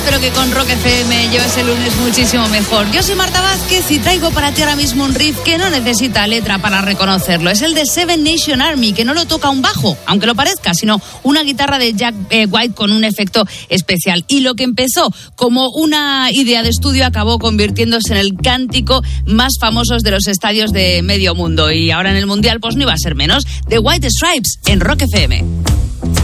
Espero que con Rock FM lleves el lunes muchísimo mejor. Yo soy Marta Vázquez y traigo para ti ahora mismo un riff que no necesita letra para reconocerlo. Es el de Seven Nation Army, que no lo toca un bajo, aunque lo parezca, sino una guitarra de Jack White con un efecto especial. Y lo que empezó como una idea de estudio acabó convirtiéndose en el cántico más famoso de los estadios de medio mundo. Y ahora en el Mundial pues no iba a ser menos. The White Stripes en Rock FM.